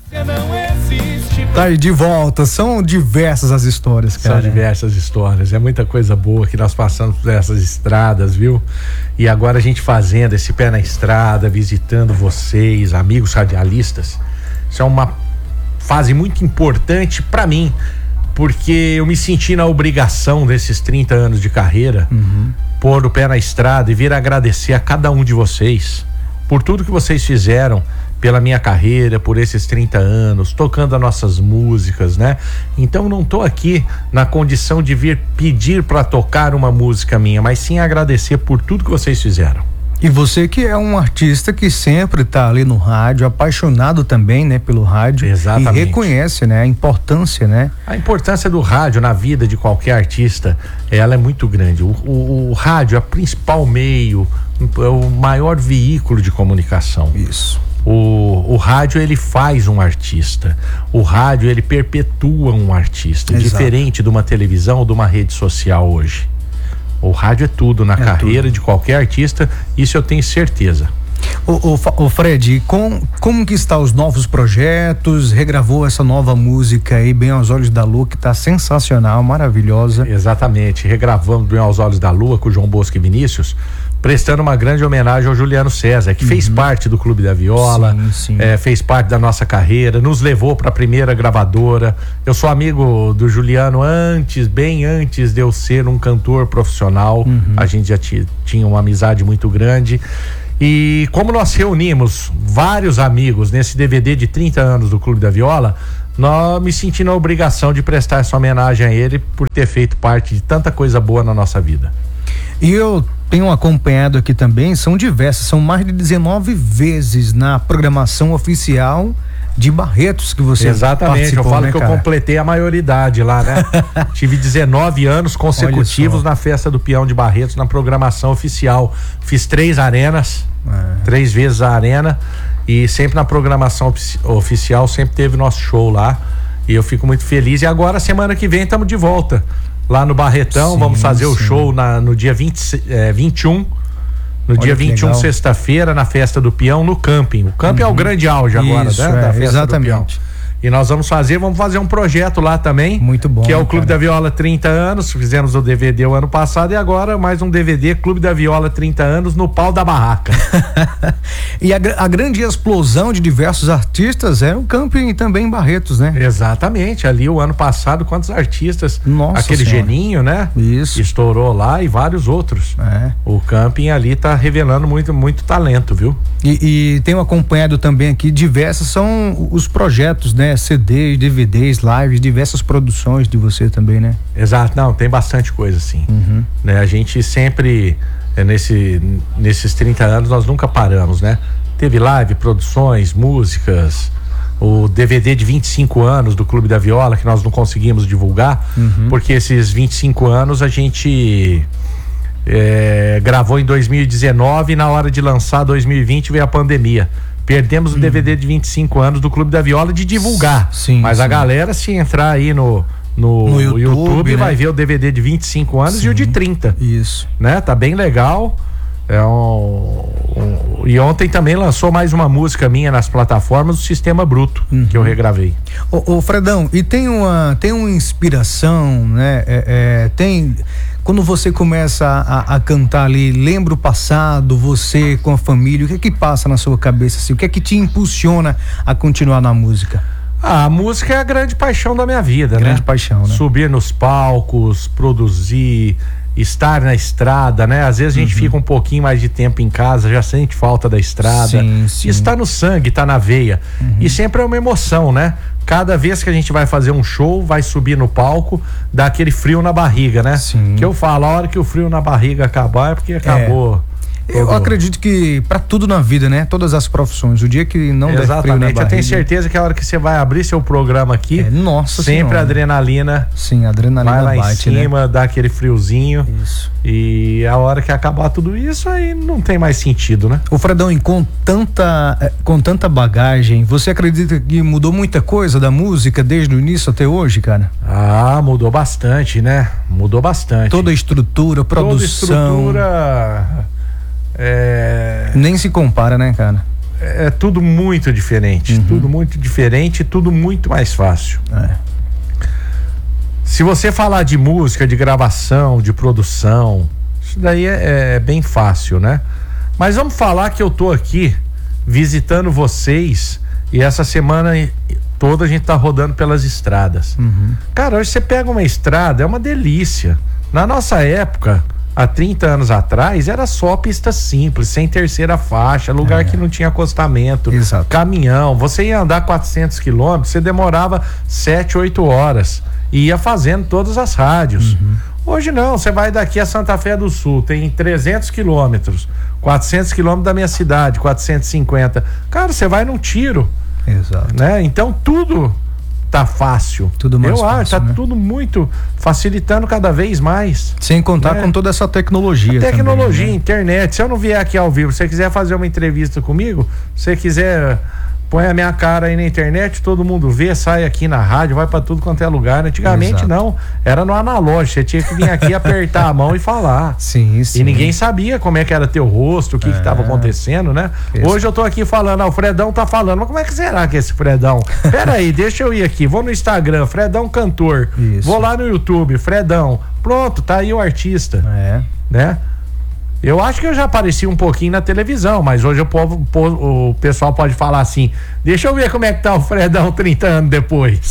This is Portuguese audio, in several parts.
Tá aí de volta, são diversas as histórias, cara. São diversas histórias, é muita coisa boa que nós passamos por essas estradas, viu? E agora a gente fazendo esse pé na estrada, visitando vocês, amigos radialistas, isso é uma fase muito importante pra mim, porque eu me senti na obrigação desses 30 anos de carreira, pôr o pé na estrada e vir agradecer a cada um de vocês por tudo que vocês fizeram pela minha carreira, por esses 30 anos, tocando as nossas músicas, né? Então não tô aqui na condição de vir pedir para tocar uma música minha, mas sim agradecer por tudo que vocês fizeram. E você que é um artista que sempre tá ali no rádio, apaixonado também, né, pelo rádio. Exatamente. E reconhece, né, a importância, né? A importância do rádio na vida de qualquer artista, ela é muito grande. O rádio é o principal meio, é o maior veículo de comunicação. Isso. O rádio, ele faz um artista. O rádio, ele perpetua um artista. Exato. Diferente de uma televisão ou de uma rede social hoje. O rádio é tudo na carreira de qualquer artista, isso eu tenho certeza. O Fred, como que está os novos projetos? Regravou essa nova música aí, Bem aos Olhos da Lua, que tá sensacional, maravilhosa. Exatamente, regravamos Bem aos Olhos da Lua com o João Bosco e Vinícius, prestando uma grande homenagem ao Juliano César, que fez parte do Clube da Viola, fez parte da nossa carreira, nos levou para a primeira gravadora. Eu sou amigo do Juliano bem antes de eu ser um cantor profissional. A gente já tinha uma amizade muito grande. E como nós reunimos vários amigos nesse DVD de 30 anos do Clube da Viola, nós me senti na obrigação de prestar essa homenagem a ele por ter feito parte de tanta coisa boa na nossa vida. E eu tenho acompanhado aqui também, são diversas, são mais de 19 vezes na programação oficial de Barretos que você Exatamente, eu falo, né, que eu completei a maioridade lá, né? Tive 19 anos consecutivos na Festa do Peão de Barretos, na programação oficial. Fiz 3 arenas, 3 vezes a arena, e sempre na programação oficial sempre teve nosso show lá, e eu fico muito feliz. E agora, semana que vem, estamos de volta lá no Barretão. Vamos fazer o show no dia 21. No dia 21, sexta-feira, na Festa do Peão, no camping. O camping é o grande auge agora, né? Da Festa do Peão. E nós vamos fazer um projeto lá também. Muito bom. Que é o Clube da Viola 30 anos. Fizemos o DVD o ano passado e agora mais um DVD, Clube da Viola 30 anos, no pau da barraca. E a grande explosão de diversos artistas é o camping também em Barretos, né? Exatamente. Ali o ano passado, quantos artistas? Nossa Aquele Senhora. Geninho, né? Isso. Estourou lá e vários outros. O camping ali tá revelando muito talento, viu? E tenho acompanhado também aqui diversas, são os projetos, né? CDs, DVDs, lives, diversas produções de você também, né? Exato, não, tem bastante coisa assim. Né? A gente sempre, nesses 30 anos, nós nunca paramos, né? Teve live, produções, músicas, o DVD de 25 anos do Clube da Viola, que nós não conseguimos divulgar, porque esses 25 anos a gente gravou em 2019 e na hora de lançar 2020 veio a pandemia. Perdemos o DVD de 25 anos do Clube da Viola de divulgar. Mas a galera, se entrar aí no YouTube, né? Vai ver o DVD de 25 anos e o de 30. Isso. Né? Tá bem legal. E ontem também lançou mais uma música minha nas plataformas do Sistema Bruto, que eu regravei. Ô Fredão, e tem uma inspiração, né? Quando você começa a cantar ali, lembra o passado, você com a família, o que é que passa na sua cabeça assim? O que é que te impulsiona a continuar na música? A música é a grande paixão da minha vida, grande paixão, né? Subir nos palcos, produzir, estar na estrada, né? Às vezes a gente fica um pouquinho mais de tempo em casa, já sente falta da estrada. Isso tá no sangue, tá na veia. E sempre é uma emoção, né? Cada vez que a gente vai fazer um show, vai subir no palco, dá aquele frio na barriga, né? Que eu falo, a hora que o frio na barriga acabar é porque acabou. Eu acredito que pra tudo na vida, né? Todas as profissões, o dia que não der frio na barriga. Eu tenho certeza que a hora que você vai abrir seu programa aqui, sempre a adrenalina. Sim, a adrenalina vai lá bate, em cima, né? Dá aquele friozinho. Isso. E a hora que acabar tudo isso, aí não tem mais sentido, né? Ô Fredão, com tanta bagagem, você acredita que mudou muita coisa da música desde o início até hoje, cara? Mudou bastante, né? Mudou bastante. Toda a estrutura, produção. Toda estrutura. Nem se compara, né, cara? é tudo muito diferente, tudo muito diferente, tudo muito mais fácil. Se você falar de música, de gravação, de produção, isso daí é bem fácil, né? Mas vamos falar que eu tô aqui visitando vocês e essa semana toda a gente tá rodando pelas estradas. Cara, hoje você pega uma estrada, é uma delícia. Na nossa época, há 30 anos atrás, era só pista simples, sem terceira faixa, lugar que não tinha acostamento, caminhão. Você ia andar 400 quilômetros, você demorava 7, 8 horas e ia fazendo todas as rádios. Hoje não, você vai daqui a Santa Fé do Sul, tem 300 quilômetros, 400 quilômetros da minha cidade, 450. Cara, você vai num tiro. Exato. Né? Então tudo tá fácil. Tudo mais fácil, tá né? tudo muito facilitando cada vez mais. Sem contar com toda essa tecnologia. Tecnologia, também, né? internet. Se eu não vier aqui ao vivo, se você quiser fazer uma entrevista comigo, se você quiser, põe a minha cara aí na internet, todo mundo vê, sai aqui na rádio, vai pra tudo quanto é lugar. Antigamente não, era no analógico, você tinha que vir aqui apertar a mão e falar. Sim. E ninguém sabia como é que era teu rosto, o que tava acontecendo, né? Hoje eu tô aqui falando, o Fredão tá falando, mas como é que será que é esse Fredão? Pera aí, deixa eu ir aqui, vou no Instagram, Fredão Cantor, vou lá no YouTube, Fredão, pronto, tá aí o artista. Né? Eu acho que eu já apareci um pouquinho na televisão, mas hoje o pessoal pode falar assim, deixa eu ver como é que tá o Fredão 30 anos depois.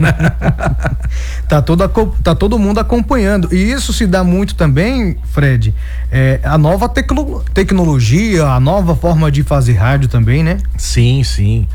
Tá todo mundo acompanhando, e isso se dá muito também, Fred, a nova tecnologia, a nova forma de fazer rádio também, né? Sim,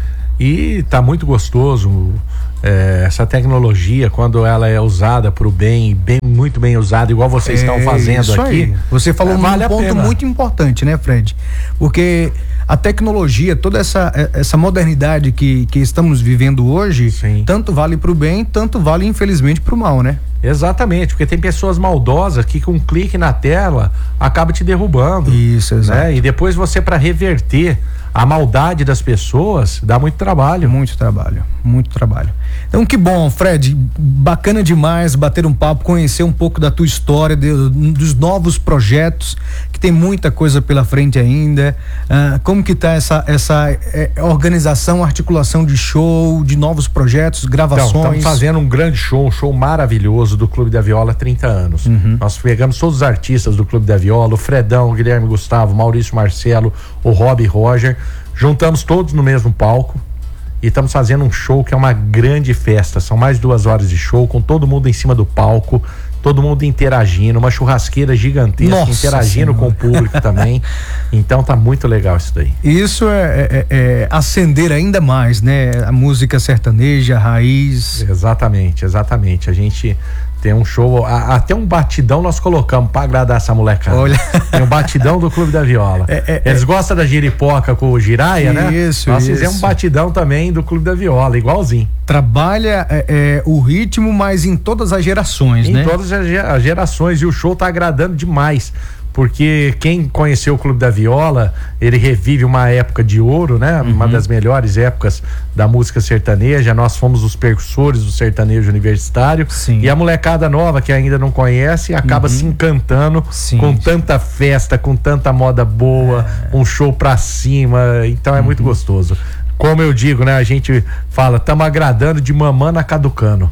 e tá muito gostoso. Essa tecnologia, quando ela é usada para o bem, muito bem usada, igual vocês estão fazendo isso aqui. Aí. Você falou um ponto muito importante, né, Fred? Porque a tecnologia, toda essa modernidade que estamos vivendo hoje, tanto vale para o bem, tanto vale, infelizmente, para o mal, né? Exatamente, porque tem pessoas maldosas que com um clique na tela acaba te derrubando. Isso, exato. Né? E depois você, para reverter a maldade das pessoas, dá muito trabalho. Muito trabalho. Então, que bom, Fred, bacana demais bater um papo, conhecer um pouco da tua história, dos novos projetos, que tem muita coisa pela frente ainda. Como que tá essa organização, articulação de show, de novos projetos, gravações? Então, estamos fazendo um grande show, um show maravilhoso do Clube da Viola, 30 anos. Nós pegamos todos os artistas do Clube da Viola, o Fredão, o Guilherme Gustavo, Maurício Marcelo, o Rob Roger, juntamos todos no mesmo palco e estamos fazendo um show que é uma grande festa. São mais de 2 horas de show, com todo mundo em cima do palco, todo mundo interagindo, uma churrasqueira gigantesca, interagindo com o público também. Então tá muito legal isso daí. Isso é acender ainda mais, né? A música sertaneja, a raiz. Exatamente. A gente tem um show, até um batidão nós colocamos pra agradar essa molecada. Olha. Tem um batidão do Clube da Viola. Eles gostam da giripoca com o giraia, né? Nós fizemos um batidão também do Clube da Viola, igualzinho. Trabalha o ritmo, mas em todas as gerações, né? Em todas as gerações, e o show tá agradando demais. Porque quem conheceu o Clube da Viola, ele revive uma época de ouro, né? Uma das melhores épocas da música sertaneja. Nós fomos os precursores do sertanejo universitário. E a molecada nova que ainda não conhece acaba se encantando com tanta festa, com tanta moda boa, um show pra cima. Então é muito gostoso. Como eu digo, né? A gente fala, tamo agradando de mamana caducano.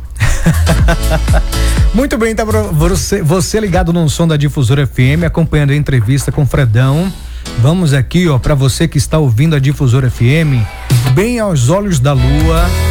Muito bem, tá você ligado no som da Difusora FM, acompanhando a entrevista com Fredão. Vamos aqui, ó, para você que está ouvindo a Difusora FM, bem aos olhos da lua.